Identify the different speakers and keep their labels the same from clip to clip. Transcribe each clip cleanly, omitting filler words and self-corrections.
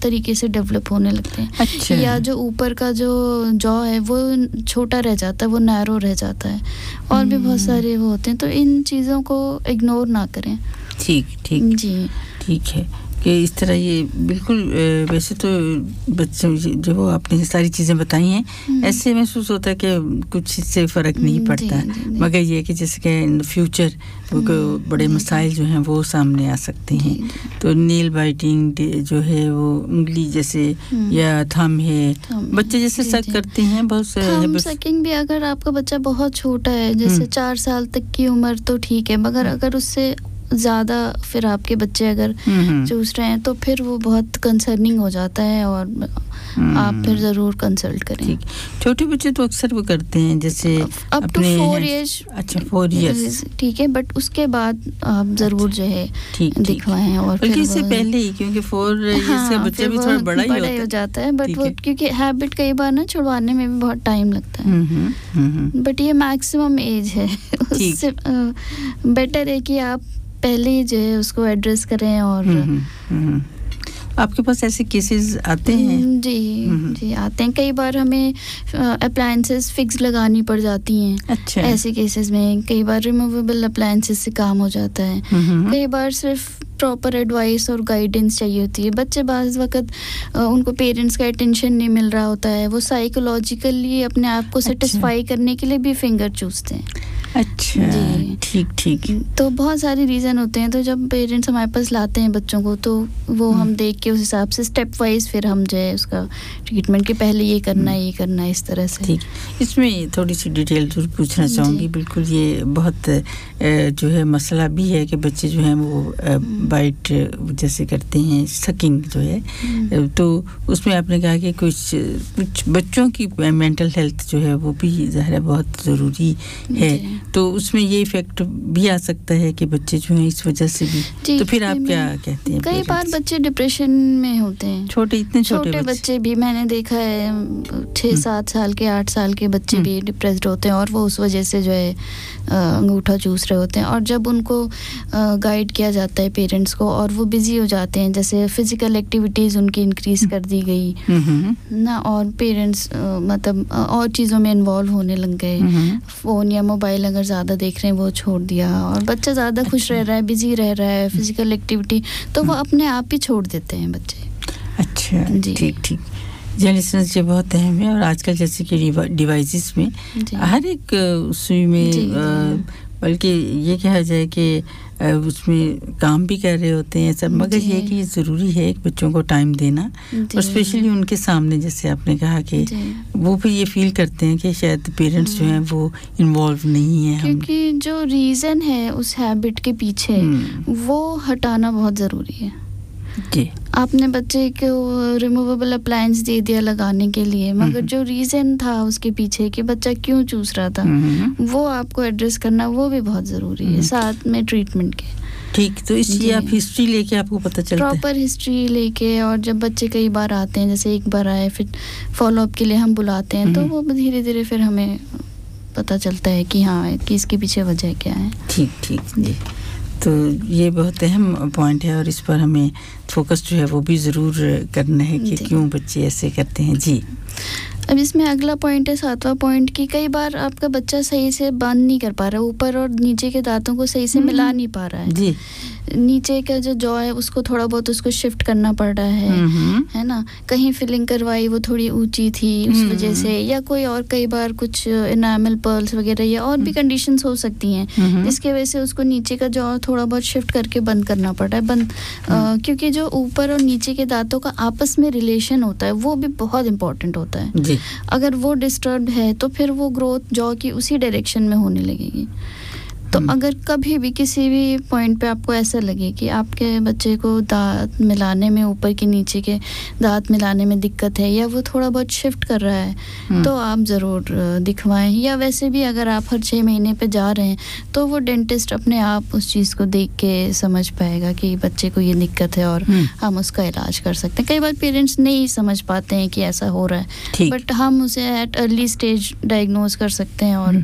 Speaker 1: तरीके से डेवलप होने लगते हैं.
Speaker 2: अच्छा.
Speaker 1: या जो ऊपर का जो जॉ है वो छोटा रह जाता है, वो नैरो रह जाता है, और भी बहुत सारे वो होते हैं. तो इन चीज़ों को इग्नोर ना करें.
Speaker 2: ठीक
Speaker 1: जी,
Speaker 2: ठीक है कि इस तरह ये बिल्कुल वैसे तो बच्चों जो वो आपने सारी चीज़ें बताई हैं, ऐसे महसूस होता है कि कुछ इससे फ़र्क नहीं पड़ता. मगर ये कि जैसे कि इन फ्यूचर बड़े मसाइल जो हैं वो सामने आ सकते हैं. तो नील बाइटिंग जो है वो उंगली जैसे या थंब है, बच्चे जैसे शक करते हैं बहुत से.
Speaker 1: थंब सकिंग भी अगर आपका बच्चा बहुत छोटा है, जैसे 4 साल तक की उम्र, तो ठीक है. मगर अगर उससे ज़्यादा फिर आपके बच्चे अगर चूस रहे हैं तो फिर वो बहुत कंसर्निंग हो जाता है, और आप फिर ज़रूर कंसल्ट करें.
Speaker 2: छोटे बच्चे तो अक्सर वो करते हैं जैसे
Speaker 1: अप टू 4 इयर्स.
Speaker 2: अच्छा 4 इयर्स
Speaker 1: ठीक है, बट उसके बाद आप ज़रूर जो है दिखवाएं. और
Speaker 2: फिर इससे पहले ही, क्योंकि 4 इयर्स का बच्चा भी थोड़ा बड़ा ही
Speaker 1: हो जाता है. बट वो क्योंकि हैबिट कई बार ना छुड़वाने में भी बहुत टाइम लगता है. बट ये मैक्सिमम एज है, उससे बेटर है कि आप पहले ही जो है उसको एड्रेस करें. और
Speaker 2: आपके पास ऐसे केसेस आते हैं?
Speaker 1: जी आते हैं. कई बार हमें अप्लायंसेस फिक्स लगानी पड़ जाती हैं.
Speaker 2: अच्छा.
Speaker 1: ऐसे केसेस में कई बार रिमूवेबल अप्लायंसेस से काम हो जाता है. कई बार सिर्फ प्रॉपर एडवाइस और गाइडेंस चाहिए होती है. बच्चे बाज़ वक्त उनको पेरेंट्स का अटेंशन नहीं मिल रहा होता है, वो साइकोलॉजिकली अपने आप को सेटिस्फाई करने के लिए भी फिंगर चूसते हैं.
Speaker 2: अच्छा, ठीक.
Speaker 1: तो बहुत सारे रीज़न होते हैं. तो जब पेरेंट्स हमारे पास लाते हैं बच्चों को, तो वो हम देख के उस हिसाब से स्टेप वाइज फिर हम जो है उसका ट्रीटमेंट के पहले ये करना है इस तरह से.
Speaker 2: ठीक. इसमें थोड़ी सी डिटेल जरूर पूछना चाहूँगी. बिल्कुल ये बहुत जो है मसला भी है कि बच्चे जो हैं वो बाइट जैसे करते हैं, सकिंग जो है. तो उसमें आपने कहा कि कुछ बच्चों की मेंटल हेल्थ जो है वो भी ज़ाहिर है बहुत ज़रूरी है. तो उसमें ये इफेक्ट भी आ सकता है कि बच्चे जो हैं इस वजह से भी. तो फिर आप क्या कहते हैं?
Speaker 1: कई बार बच्चे डिप्रेशन में होते हैं.
Speaker 2: इतने छोटे
Speaker 1: बच्चे भी मैंने देखा है. 6-7 साल के 8 साल के बच्चे भी डिप्रेस्ड होते हैं, और वो उस वजह से जो है अंगूठा चूस रहे होते हैं. और जब उनको गाइड किया जाता है पेरेंट्स को, और वो बिजी हो जाते हैं, जैसे फिजिकल एक्टिविटीज़ उनकी इंक्रीज कर दी गई ना, और पेरेंट्स मतलब और चीज़ों में इन्वॉल्व होने लग गए. फ़ोन या मोबाइल अगर ज़्यादा देख रहे हैं वो छोड़ दिया, और बच्चा ज़्यादा खुश रह रहा है, बिजी रह रहा है, फिजिकल एक्टिविटी, तो वो अपने आप ही छोड़ देते हैं बच्चे.
Speaker 2: अच्छा, ठीक. जेनिसनेस ये बहुत अहम है. और आजकल जैसे कि डिवाइसेस में हर एक सुई में, बल्कि ये कहा जाए कि उसमें काम भी कर रहे होते हैं सब. मगर ये कि ज़रूरी है कि बच्चों को टाइम देना, और स्पेशली उनके सामने, जैसे आपने कहा कि वो भी ये फील करते हैं कि शायद पेरेंट्स जो हैं वो इन्वॉल्व नहीं है.
Speaker 1: क्योंकि जो रीज़न है उस हैबिट के पीछे वो हटाना बहुत ज़रूरी है. आपने बच्चे को रिमूवेबल अप्लायंस दे दिया लगाने के लिए, मगर जो रीज़न था उसके पीछे कि बच्चा क्यों चूस रहा था, वो आपको एड्रेस करना वो भी बहुत ज़रूरी है, साथ में ट्रीटमेंट के.
Speaker 2: ठीक. तो इसलिए आप हिस्ट्री लेके आपको पता चलता है,
Speaker 1: प्रॉपर हिस्ट्री लेके. और जब बच्चे कई बार आते हैं, जैसे एक बार आए, फिर फॉलोअप के लिए हम बुलाते हैं, तो वो धीरे धीरे फिर हमें पता चलता है कि हाँ, कि इसके पीछे वजह क्या है.
Speaker 2: ठीक. तो ये बहुत अहम पॉइंट है, और इस पर हमें फोकस जो है वो भी ज़रूर करना है कि क्यों बच्चे ऐसे करते हैं. जी.
Speaker 1: अब इसमें अगला पॉइंट है 7वां पॉइंट, कि कई बार आपका बच्चा सही से बंद नहीं कर पा रहा है, ऊपर और नीचे के दांतों को सही से मिला नहीं पा रहा है.
Speaker 2: जी.
Speaker 1: नीचे का जो जॉ है उसको थोड़ा बहुत उसको शिफ्ट करना पड़ रहा है ना. कहीं फिलिंग करवाई, वो थोड़ी ऊंची थी उस वजह से, या कोई और कई बार कुछ एनामल पर्ल्स वगैरह या और भी कंडीशंस हो सकती हैं, जिसके वजह से उसको नीचे का जॉ थोड़ा बहुत शिफ्ट करके बंद करना पड़ रहा है. क्योंकि जो ऊपर और नीचे के दांतों का आपस में रिलेशन होता है वो भी बहुत इंपॉर्टेंट होता है.
Speaker 2: जी.
Speaker 1: अगर वो डिस्टर्ब्ड है तो फिर वो ग्रोथ जॉ की उसी डायरेक्शन में होने लगेगी. तो अगर कभी भी किसी भी पॉइंट पे आपको ऐसा लगे कि आपके बच्चे को दांत मिलाने में, ऊपर के नीचे के दांत मिलाने में दिक्कत है, या वो थोड़ा बहुत शिफ्ट कर रहा है, तो आप ज़रूर दिखवाएं. या वैसे भी अगर आप हर 6 महीने पे जा रहे हैं, तो वो डेंटिस्ट अपने आप उस चीज़ को देख के समझ पाएगा कि बच्चे को ये दिक्कत है, और हम उसका इलाज कर सकते हैं. कई बार पेरेंट्स नहीं समझ पाते हैं कि ऐसा हो रहा है, बट हम उसे एट अर्ली स्टेज डायग्नोज कर सकते हैं, और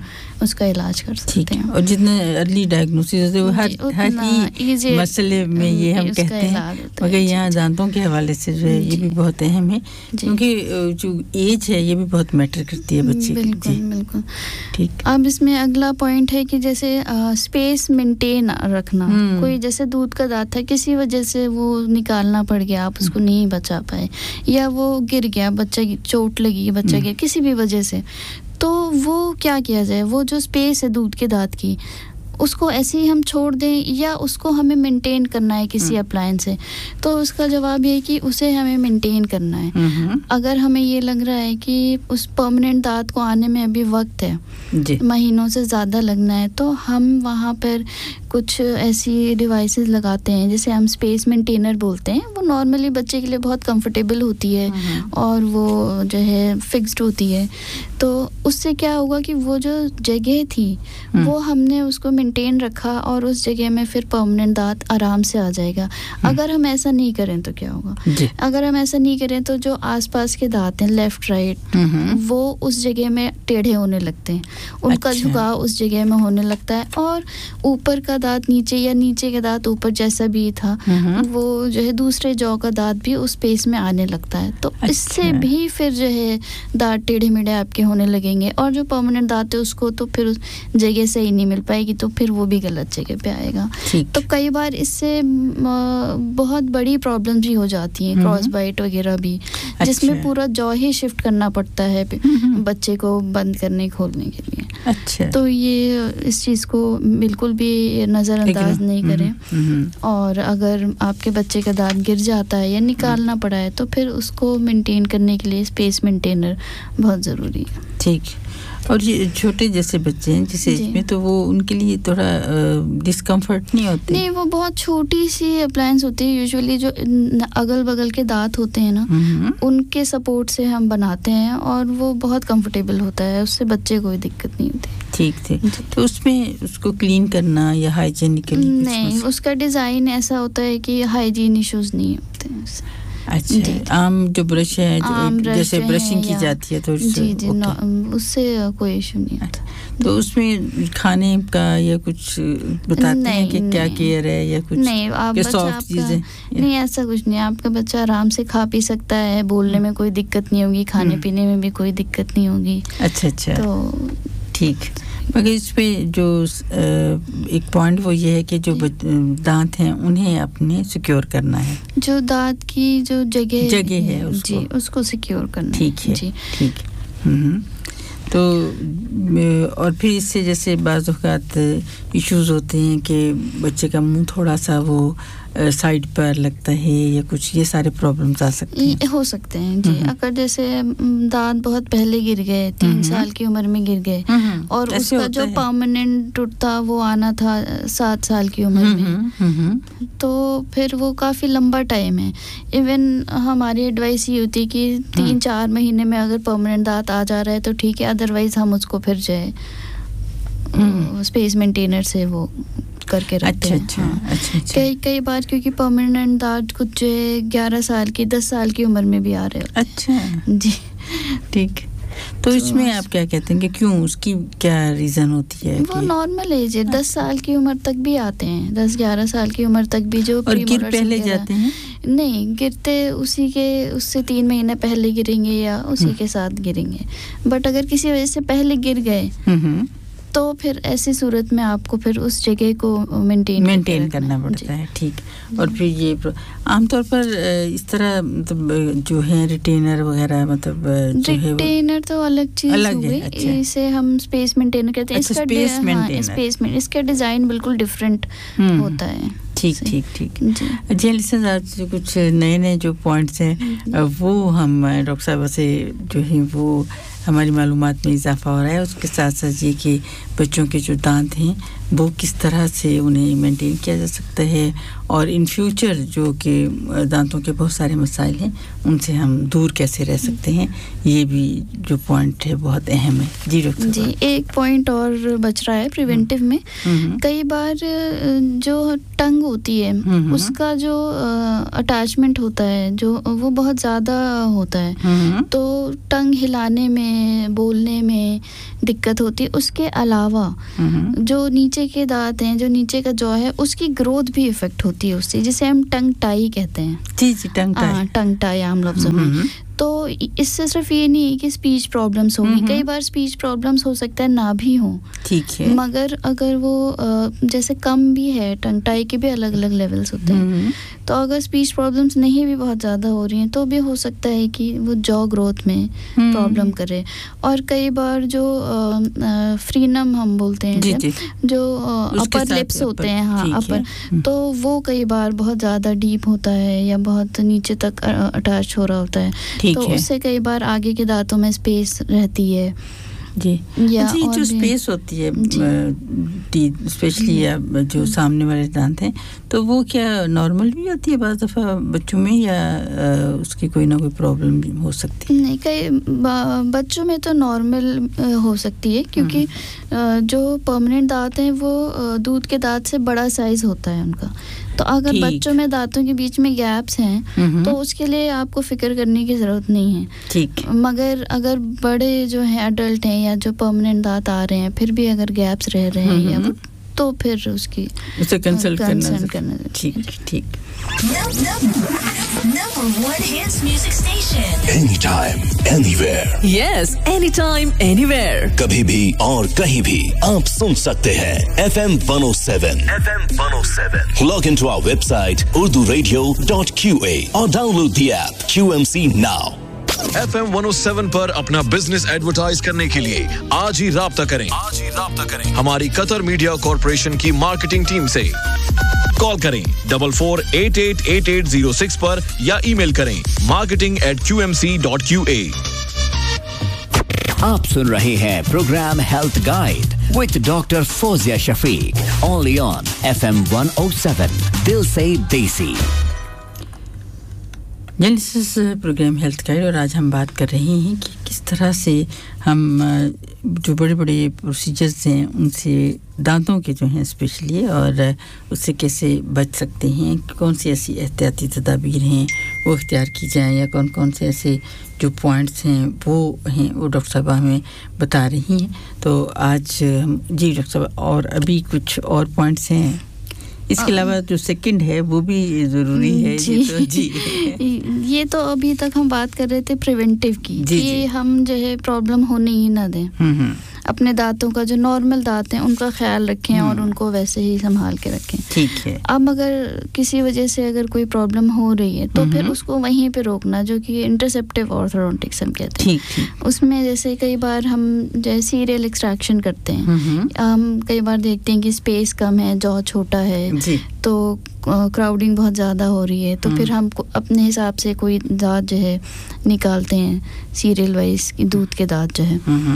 Speaker 1: उसका इलाज कर सकते हैं।
Speaker 2: और जितना अर्ली डायग्नोसिस होता है वो हर ही मसले में ये हम कहते हैं, मगर यहाँ दांतों के हवाले से जो है ये भी बहुत अहम है, क्योंकि जो एज है ये भी बहुत मैटर करती है बच्चे की।
Speaker 1: बिल्कुल।
Speaker 2: ठीक।
Speaker 1: अब इसमें अगला पॉइंट है कि जैसे स्पेस मेंटेन रखना। कोई जैसे दूध का दांत है, किसी वजह से वो निकालना पड़ गया, आप उसको नहीं बचा पाए, या वो गिर गया, बच्चा की चोट लगी, बच्चा गिर, किसी भी वजह से, तो वो क्या किया जाए? वो जो स्पेस है दूध के दांत की, उसको ऐसे ही हम छोड़ दें या उसको हमें मेंटेन करना है किसी अप्लायंस से? तो उसका जवाब ये है कि उसे हमें मेंटेन करना है। अगर हमें ये लग रहा है कि उस परमानेंट दांत को आने में अभी वक्त है, महीनों से ज़्यादा लगना है, तो हम वहाँ पर कुछ ऐसी डिवाइसेस लगाते हैं जिसे हम स्पेस मेंटेनर बोलते हैं। वो नॉर्मली बच्चे के लिए बहुत कंफर्टेबल होती है और वो जो है फिक्स्ड होती है। तो उससे क्या होगा कि वो जो जगह थी वो हमने उसको मेंटेन रखा और उस जगह में फिर परमानेंट दांत आराम से आ जाएगा। अगर हम ऐसा नहीं करें तो क्या होगा? अगर हम ऐसा नहीं करें तो जो आसपास के दांत हैं, लेफ्ट राइट, वो उस जगह में टेढ़े होने लगते हैं, उनका झुकाव उस जगह में होने लगता है, और ऊपर का दांत नीचे या नीचे का दांत ऊपर जैसा भी था वो जो है दूसरे जॉ का दांत भी उस स्पेस में आने लगता है। तो इससे भी फिर जो है दांत टेढ़े मेढ़े आपके होने लगेंगे, और जो परमानेंट दांत है उसको तो फिर उस जगह सही नहीं मिल पाएगी, तो फिर वो भी गलत जगह पे आएगा। तो कई बार इससे बहुत बड़ी प्रॉब्लम भी हो जाती हैं, क्रॉस बाइट वगैरह भी, जिसमें पूरा जॉ ही शिफ्ट करना पड़ता है बच्चे को बंद करने खोलने के लिए। तो ये इस चीज़ को बिल्कुल भी नज़रअंदाज नहीं करें, और अगर आपके बच्चे का दांत गिर जाता है या निकालना पड़ा है तो फिर उसको मेंटेन करने के लिए स्पेस मेंटेनर बहुत ज़रूरी है।
Speaker 2: ठीक। और ये छोटे जैसे बच्चे हैं जिस एज में, तो वो उनके लिए थोड़ा डिस्कम्फर्ट नहीं होते?
Speaker 1: नहीं, वो बहुत छोटी सी अप्लायंस होती है, यूजुअली जो अगल बगल के दांत होते हैं ना, उनके सपोर्ट से हम बनाते हैं और वो बहुत कंफर्टेबल होता है, उससे बच्चे कोई दिक्कत नहीं होती।
Speaker 2: ठीक। तो उसमें उसको क्लीन करना या हाइजीनिकली
Speaker 1: नहीं, उसका डिज़ाइन ऐसा होता है कि हाइजीन इश्यूज नहीं होते हैं उससे।
Speaker 2: अच्छा, आम जो ब्रश है जो जैसे ब्रशिंग की जाती है तो
Speaker 1: उससे कोई इशू नहीं आता।
Speaker 2: तो उसमें खाने का या कुछ बताते हैं कि क्या केयर है या कुछ?
Speaker 1: नहीं, आप सॉफ्ट चीजें नहीं, ऐसा कुछ नहीं। आपका बच्चा आराम से खा पी सकता है, बोलने में कोई दिक्कत नहीं होगी, खाने पीने में भी कोई दिक्कत नहीं होगी।
Speaker 2: अच्छा।
Speaker 1: तो
Speaker 2: ठीक। मगर इस पे जो एक पॉइंट वो ये है कि जो दांत हैं उन्हें अपने सिक्योर करना है, जो
Speaker 1: दांत की जो जगह
Speaker 2: है
Speaker 1: उसको सिक्योर करना।
Speaker 2: ठीक है जी, ठीक। तो और फिर इससे जैसे बाज़ औक़ात इश्यूज होते हैं कि बच्चे का मुंह थोड़ा सा वो साइड पर लगता है या कुछ, ये सारे प्रॉब्लम्स आ सकते हैं,
Speaker 1: हो सकते हैं जी। अगर जैसे दांत बहुत पहले गिर गए, 3 साल की उम्र में गिर गए, और उसका जो परमानेंट टूट था वो आना था 7 साल की उम्र में, तो फिर वो काफ़ी लंबा टाइम है। इवन हमारी एडवाइस ये होती है कि 3-4 महीने में अगर परमानेंट दांत आ जा रहा है तो ठीक है, अदरवाइज हम उसको फिर जो है स्पेस मेंटेनर से वो करके रखते हैं। अच्छा। कई बार क्योंकि परमानेंट दांत कुछ 11 साल की 10 साल की उम्र में भी आ रहे होते हैं।
Speaker 2: अच्छा
Speaker 1: जी,
Speaker 2: ठीक। तो इसमें आप क्या कहते हैं कि क्यों, उसकी क्या रीज़न होती है?
Speaker 1: वो नॉर्मल एज है, 10 साल की उम्र तक भी आते हैं, 10-11 साल की उम्र तक भी जो
Speaker 2: और गिर पहले जाते हैं?
Speaker 1: नहीं, गिरते उससे 3 महीने पहले गिरेंगे या उसी के साथ गिरेंगे, बट अगर किसी वजह से पहले गिर गए तो फिर ऐसी सूरत में आपको फिर उस जगह को मेंटेन करना पड़ता है। ठीक। और फिर ये आमतौर पर इस तरह मतलब जो है रिटेनर वगैरह, मतलब जो है रिटेनर तो अलग चीज हो गई। इसे हम स्पेस मेंटेनर कहते हैं। इसका इसका डिजाइन बिल्कुल डिफरेंट होता है।
Speaker 2: ठीक। जी लिसनर्स, आज कुछ नए जो पॉइंट्स हैं वो हम डॉक्टर साहब से जो है वो हमारी मालूमात में इजाफा हो रहा है। उसके साथ साथ ये कि बच्चों के जो दांत हैं वो किस तरह से उन्हें मेंटेन किया जा सकता है, और इन फ्यूचर जो कि दांतों के बहुत सारे मसाइल हैं उनसे हम दूर कैसे रह सकते हैं, ये भी जो पॉइंट है बहुत अहम है। जी डॉक्टर
Speaker 1: जी, एक पॉइंट और बच रहा है प्रिवेंटिव में। कई बार जो टंग होती है उसका जो अटैचमेंट होता है जो वो बहुत ज़्यादा होता है, तो टंग हिलाने में, बोलने में दिक्कत होती है। उसके अलावा अलावा जो नीचे के दांत हैं, जो नीचे का जॉ है, उसकी ग्रोथ भी इफेक्ट होती है उससे, जिसे हम टंग टाई कहते हैं।
Speaker 2: जी जी,
Speaker 1: टंग टाई आम लफ्ज़ों में। तो इससे सिर्फ ये नहीं है कि स्पीच प्रॉब्लम्स होंगी, कई बार स्पीच प्रॉब्लम्स हो सकता है ना भी हो, ठीक है, मगर अगर वो जैसे कम भी है, टंग टाई के भी अलग अलग लेवल्स होते हैं, तो अगर स्पीच प्रॉब्लम्स नहीं भी बहुत ज़्यादा हो रही हैं तो भी हो सकता है कि वो जॉ ग्रोथ में प्रॉब्लम करे। और कई बार जो फ्रीनम हम बोलते हैं, जो अपर लिप्स होते हैं, हाँ अपर, तो वो कई बार बहुत ज़्यादा डीप होता है या बहुत नीचे तक अटैच हो रहा होता है, तो उससे कई बार आगे के दांतों में स्पेस रहती है। जी जी,
Speaker 2: जो स्पेस होती है स्पेशली जो सामने वाले दांत हैं, तो वो क्या नॉर्मल भी होती है बाज़ दफ़ा बच्चों में, या उसकी कोई ना कोई प्रॉब्लम भी हो सकती है?
Speaker 1: नहीं, कई बच्चों में तो नॉर्मल हो सकती है, क्योंकि जो परमानेंट दांत हैं वो दूध के दांत से बड़ा साइज होता है उनका, तो अगर बच्चों में दांतों के बीच में गैप्स हैं तो उसके लिए आपको फिक्र करने की ज़रूरत नहीं है, ठीक। मगर अगर बड़े जो हैं एडल्ट हैं या जो परमानेंट दांत आ रहे हैं फिर भी अगर गैप्स रह रहे हैं या तो फिर उसे
Speaker 2: कंसल्ट करना, ठीक ठीक।
Speaker 3: Number one hits music station.
Speaker 4: Anytime, anywhere.
Speaker 3: Yes, anytime, anywhere.
Speaker 4: कभी भी और कहीं भी आप सुन सकते हैं FM 107. FM 107. Log into our website urduradio.qa और download the app QMC now. FM 107 पर अपना बिजनेस एडवर्टाइज करने के लिए आज ही राब्ता करें हमारी कतर मीडिया कॉर्पोरेशन की मार्केटिंग टीम से। कॉल करें 44888806 पर या ईमेल करें marketing@qmc.qa।
Speaker 5: आप सुन रहे हैं programme health guide with doctor Fauzia Shafiq, only on FM 107, दिल से देसी।
Speaker 2: दिस प्रोग्राम हेल्थ गाइड, और आज हम बात कर रहे हैं कि किस तरह से हम जो बड़े-बड़े प्रोसीजर्स हैं उनसे दांतों के जो हैं स्पेशली, और उससे कैसे बच सकते हैं, कौन सी ऐसी एहतियाती तदाबीर हैं वो इख्तियार की जाएं, या कौन-कौन से ऐसे जो पॉइंट्स हैं वो डॉक्टर साहब हमें बता रही हैं। तो आज हम जी डॉक्टर साहब, और अभी कुछ और पॉइंट्स हैं इसके अलावा जो सेकंड है वो भी ज़रूरी है।
Speaker 1: ये तो अभी तक हम बात कर रहे थे प्रिवेंटिव की, कि हम जो है प्रॉब्लम होने ही ना दें, अपने दांतों का जो नॉर्मल दांत हैं उनका ख्याल रखें और उनको वैसे ही संभाल के रखें, ठीक है। अब अगर किसी वजह से अगर कोई प्रॉब्लम हो रही है तो फिर उसको वहीं पे रोकना, जो कि इंटरसेप्टिव ऑर्थोडोंटिक्स हम कहते हैं, ठीक। उसमें जैसे कई बार हम जैसे सीरियल एक्सट्रैक्शन करते हैं, हम कई बार देखते हैं कि स्पेस कम है, जॉ छोटा है, तो क्राउडिंग बहुत ज़्यादा हो रही है, तो फिर हम अपने हिसाब से कोई दांत जो है निकालते हैं सीरियल वाइज, दूध के दांत जो है,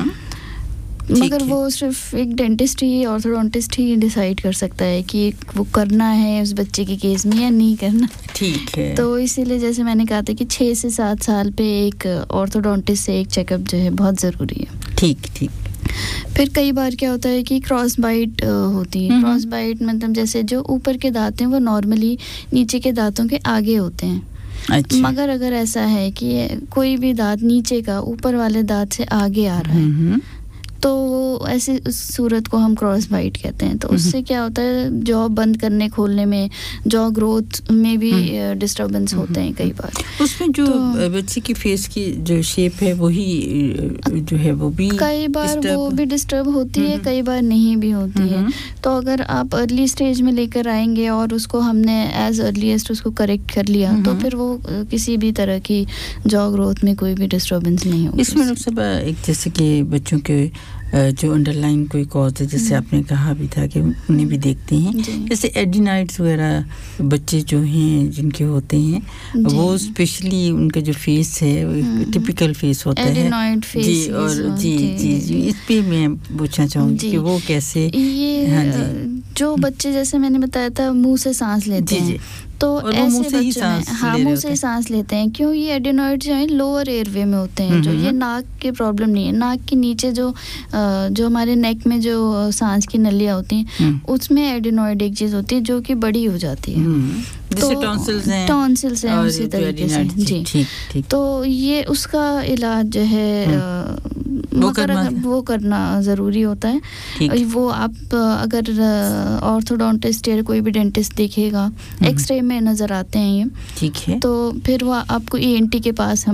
Speaker 1: मगर वो सिर्फ एक डेंटिस्ट ही, ऑर्थोडोंटिस्ट ही डिसाइड कर सकता है कि वो करना है उस बच्चे के केस में या नहीं करना, ठीक है। तो इसीलिए जैसे मैंने कहा था कि 6 से 7 साल पे एक ऑर्थोडोंटिस्ट से एक चेकअप जो है बहुत ज़रूरी है, ठीक ठीक। फिर कई बार क्या होता है कि क्रॉस बाइट होती है। क्रॉस बाइट मतलब जैसे जो ऊपर के दांत हैं वो नॉर्मली नीचे के दांतों के आगे होते हैं, अच्छा। मगर अगर ऐसा है कि कोई भी दांत नीचे का ऊपर वाले दांत से आगे आ रहा है तो वो ऐसी उस सूरत को हम क्रॉस बाइट कहते हैं। तो उससे क्या होता है, जॉ बंद करने खोलने में, जॉ ग्रोथ में भी डिस्टर्बेंस होते हैं कई बार।
Speaker 2: उसमें जो बच्चे की फेस की जो शेप है वही जो है वो भी
Speaker 1: कई बार वो भी डिस्टर्ब होती है, कई बार नहीं भी होती है। तो अगर आप अर्ली स्टेज में लेकर आएंगे और उसको हमने एज अर्लीस्ट उसको करेक्ट कर लिया तो फिर वो किसी भी तरह की जॉ ग्रोथ में कोई भी डिस्टर्बेंस नहीं होगी।
Speaker 2: इसमें सब एक जैसे कि बच्चों के जो अंडरलाइन कोई कॉज है, जैसे आपने कहा भी था कि उन्हें भी देखते हैं, जैसे एडिनाइड्स वगैरह बच्चे जो हैं जिनके होते हैं वो स्पेशली उनका जो फेस है टिपिकल फेस होता है
Speaker 1: एडिनॉइड फेस
Speaker 2: जी, और जी इस पे मैं पूछना चाहूँगी कि वो कैसे
Speaker 1: ये जो बच्चे जैसे मैंने बताया था मुंह से सांस लेते हैं तो ऐसे बच्चों में मुंह से सांस लेते हैं, क्यों ये एडिनॉइड जो है लोअर एयरवे में होते हैं, जो ये नाक के प्रॉब्लम नहीं है। नाक के नीचे जो हमारे नेक में जो सांस की नलियां होती हैं उसमें एडिनॉइड एक चीज होती है जो कि बड़ी हो जाती है,
Speaker 2: जैसे
Speaker 1: टॉन्सिल्स हैं उसी तरीके से जी। तो ये उसका इलाज जो है मगर वो करना ज़रूरी होता है। वो आप अगर ऑर्थोडोंटिस्ट या कोई भी डेंटिस्ट देखेगा, एक्सरे में नज़र आते हैं ये,
Speaker 2: ठीक है,
Speaker 1: तो फिर वो आपको ENT के पास हम